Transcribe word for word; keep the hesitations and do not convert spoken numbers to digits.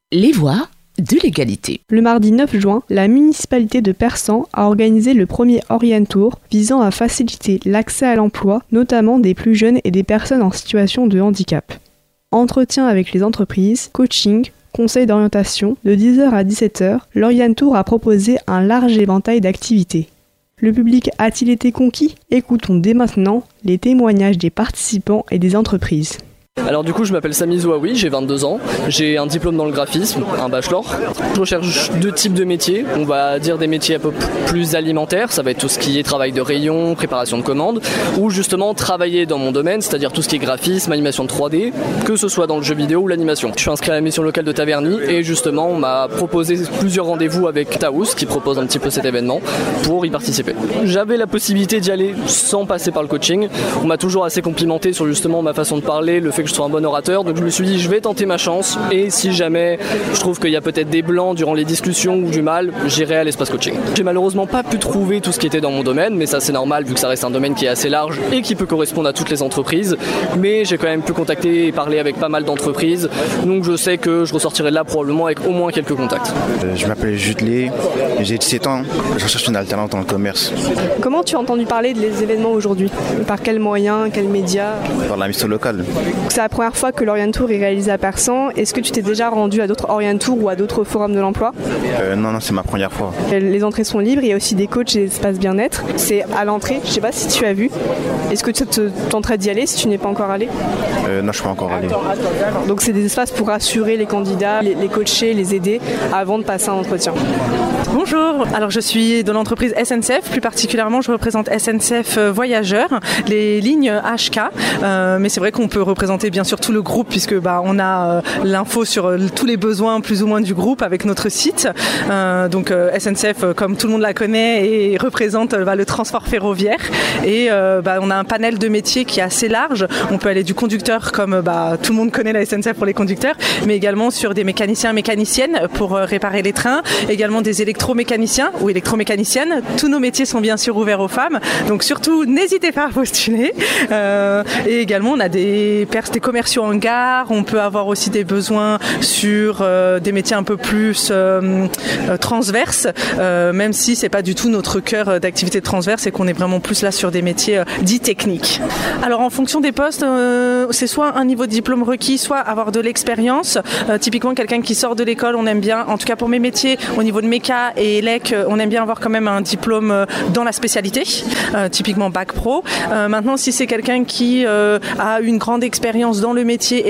Les voies de l'égalité. Le mardi neuf juin, la municipalité de Persan a organisé le premier Orientour visant à faciliter l'accès à l'emploi, notamment des plus jeunes et des personnes en situation de handicap. Entretien avec les entreprises, coaching, conseil d'orientation, de dix heures à dix-sept heures, l'Orientour a proposé un large éventail d'activités. Le public a-t-il été conquis ? Écoutons dès maintenant les témoignages des participants et des entreprises. Alors du coup je m'appelle Sami Zouaoui, j'ai vingt-deux ans, j'ai un diplôme dans le graphisme, un bachelor. Je recherche deux types de métiers, on va dire des métiers un peu plus alimentaires, ça va être tout ce qui est travail de rayon, préparation de commandes, ou justement travailler dans mon domaine, c'est-à-dire tout ce qui est graphisme, animation de trois D, que ce soit dans le jeu vidéo ou l'animation. Je suis inscrit à la mission locale de Taverny et justement on m'a proposé plusieurs rendez-vous avec Taous qui propose un petit peu cet événement pour y participer. J'avais la possibilité d'y aller sans passer par le coaching, on m'a toujours assez complimenté sur justement ma façon de parler, le fait que je sois un bon orateur, donc je me suis dit je vais tenter ma chance et si jamais je trouve qu'il y a peut-être des blancs durant les discussions ou du mal, j'irai à l'espace coaching. J'ai malheureusement pas pu trouver tout ce qui était dans mon domaine, mais ça c'est normal vu que ça reste un domaine qui est assez large et qui peut correspondre à toutes les entreprises, mais j'ai quand même pu contacter et parler avec pas mal d'entreprises, donc je sais que je ressortirai de là probablement avec au moins quelques contacts. Euh, je m'appelle Judelé, j'ai dix-sept ans, je recherche une alternance dans le commerce. Comment tu as entendu parler des événements aujourd'hui ? Par quels moyens, quels médias ? Par la mission locale. C'est la première fois que l'Orientour est réalisé à Persan. Est-ce que tu t'es déjà rendu à d'autres Orientours ou à d'autres forums de l'emploi ? euh, Non, non, c'est ma première fois. Les entrées sont libres, il y a aussi des coachs et des espaces bien-être. C'est à l'entrée, je ne sais pas si tu as vu. Est-ce que tu te tenterais d'y aller si tu n'es pas encore allé ? euh, Non, je ne suis pas encore allé. Donc c'est des espaces pour rassurer les candidats, les, les coacher, les aider avant de passer un entretien. Bonjour, alors je suis de l'entreprise S N C F, plus particulièrement je représente S N C F Voyageurs, les lignes H K, euh, mais c'est vrai qu'on peut représenter bien sûr tout le groupe puisque bah, on a euh, l'info sur euh, tous les besoins plus ou moins du groupe avec notre site. Euh, donc euh, S N C F, comme tout le monde la connaît, et représente euh, bah, le transport ferroviaire et euh, bah, on a un panel de métiers qui est assez large. On peut aller du conducteur comme bah, tout le monde connaît la S N C F pour les conducteurs, mais également sur des mécaniciens et mécaniciennes pour euh, réparer les trains, également des électromécaniciens ou électromécaniciennes. Tous nos métiers sont bien sûr ouverts aux femmes, donc surtout n'hésitez pas à postuler. Euh, et également on a des, pers- des commerciaux en gare, on peut avoir aussi des besoins sur euh, des métiers un peu plus euh, euh, transverses, euh, même si c'est pas du tout notre cœur d'activité transverse et qu'on est vraiment plus là sur des métiers euh, dits techniques. Alors en fonction des postes, euh, c'est soit un niveau de diplôme requis, soit avoir de l'expérience. Euh, typiquement quelqu'un qui sort de l'école, on aime bien, en tout cas pour mes métiers, au niveau de méca et élec, on aime bien avoir quand même un diplôme dans la spécialité, euh, typiquement bac pro. Euh, maintenant, si c'est quelqu'un qui euh, a une grande expérience dans le métier